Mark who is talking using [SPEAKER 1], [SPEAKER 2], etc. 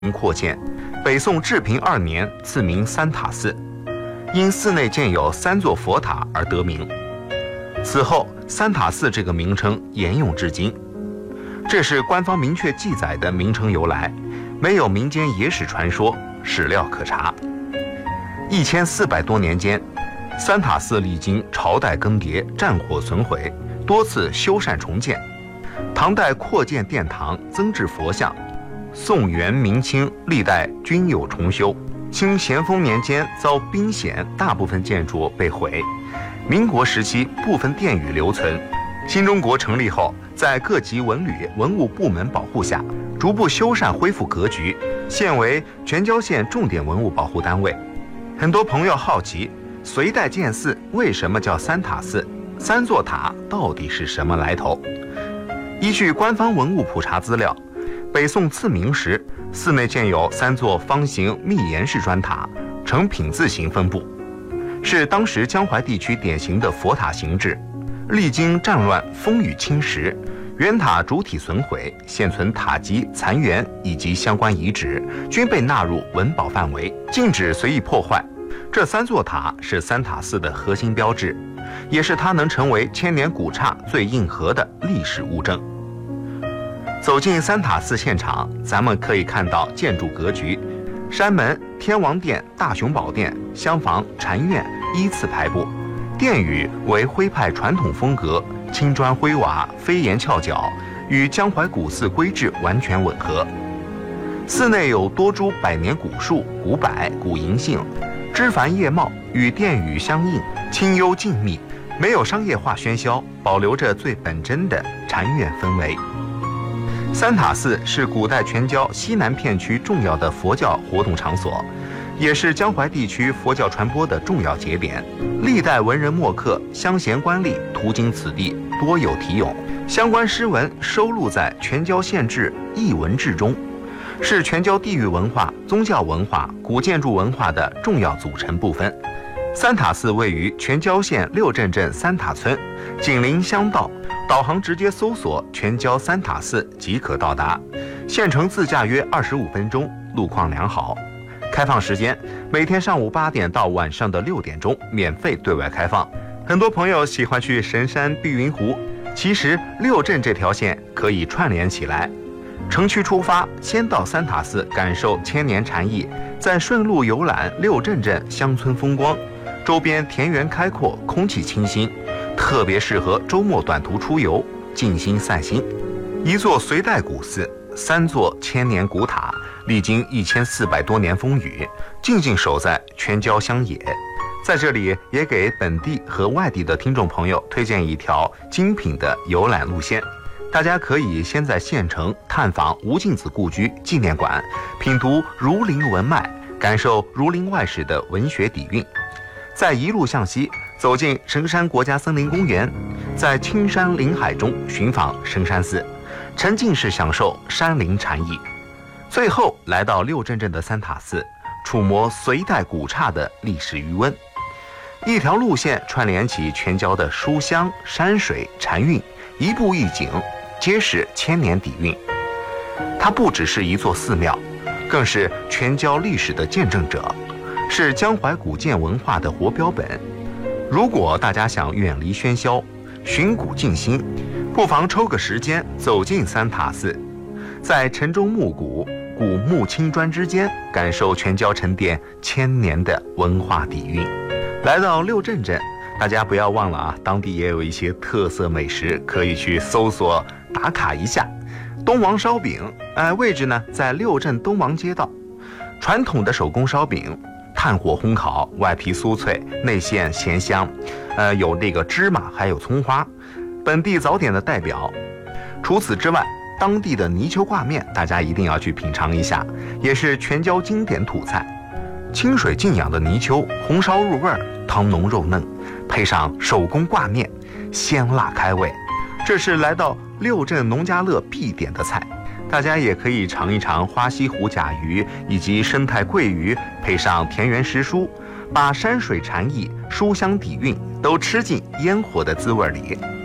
[SPEAKER 1] 扩建，北宋治平2年赐名三塔寺，因寺内建有3座佛塔而得名。此后，三塔寺这个名称沿用至今。这是官方明确记载的名称由来，没有民间野史传说，史料可查。1400多年间，三塔寺历经朝代更迭、战火损毁，多次修缮重建。唐代扩建殿堂，增置佛像；宋元明清历代均有重修。清咸丰年间遭兵险，大部分建筑被毁。民国时期部分殿宇留存。新中国成立后，在各级文旅文物部门保护下，逐步修缮恢复格局，现为全椒县重点文物保护单位。很多朋友好奇，隋代建寺为什么叫三塔寺？3座塔到底是什么来头？依据官方文物普查资料，北宋赐名时，寺内建有3座方形密檐式砖塔，呈品字形分布，是当时江淮地区典型的佛塔形制。历经战乱、风雨侵蚀，圆塔主体损毁，现存塔基残垣以及相关遗址均被纳入文保范围，禁止随意破坏。这3座塔是三塔寺的核心标志，也是它能成为千年古刹最硬核的历史物证。走进三塔寺现场，咱们可以看到建筑格局：山门、天王殿、大雄宝殿、厢房、禅院依次排布。殿宇为徽派传统风格，青砖灰瓦，飞檐翘角，与江淮古寺规制完全吻合。寺内有多株百年古树、古柏、古银杏，枝繁叶茂，与殿宇相应，清幽静谧，没有商业化喧嚣，保留着最本真的禅院氛围。三塔寺是古代全椒西南片区重要的佛教活动场所，也是江淮地区佛教传播的重要节点。历代文人墨客、乡贤官吏途经此地，多有题咏，相关诗文收录在《全椒县志·艺文志》中，是全椒地域文化、宗教文化、古建筑文化的重要组成部分。三塔寺位于全椒县六镇镇三塔村，紧邻乡道，导航直接搜索全椒三塔寺即可到达，县城自驾约25分钟，路况良好。开放时间每天上午8点到晚上的6点钟，免费对外开放。很多朋友喜欢去神山碧云湖，其实六镇这条线可以串联起来。城区出发，先到三塔寺感受千年禅意，再顺路游览六镇镇乡村风光，周边田园开阔，空气清新，特别适合周末短途出游，静心散心。一座隋代古寺，3座千年古塔，历经1400多年风雨，静静守在全椒乡野。在这里也给本地和外地的听众朋友推荐一条精品的游览路线。大家可以先在县城探访吴敬梓故居纪念馆，品读儒林文脉，感受儒林外史的文学底蕴。再一路向西，走进神山国家森林公园，在青山林海中寻访神山寺，沉浸式享受山林禅意。最后来到六镇镇的三塔寺，触摸隋代古刹的历史余温。一条路线串联起全椒的书香、山水、禅韵，一步一景，皆是千年底蕴。它不只是一座寺庙，更是全椒历史的见证者，是江淮古建文化的活标本。如果大家想远离喧嚣，寻古静心，不妨抽个时间走进三塔寺，在晨钟暮鼓、古木青砖之间，感受全椒沉淀千年的文化底蕴。来到六镇镇，大家不要忘了啊，当地也有一些特色美食可以去搜索打卡一下。东王烧饼，位置呢在六镇东王街道。传统的手工烧饼，炭火烘烤，外皮酥脆，内馅咸香，有这个芝麻还有葱花，本地早点的代表。除此之外，当地的泥鳅挂面大家一定要去品尝一下，也是全椒经典土菜。清水静养的泥鳅，红烧入味儿，汤浓肉嫩，配上手工挂面，鲜辣开胃，这是来到六镇农家乐必点的菜。大家也可以尝一尝花溪湖甲鱼以及生态桂鱼，配上田园时蔬，把山水禅意、书香底蕴都吃进烟火的滋味里。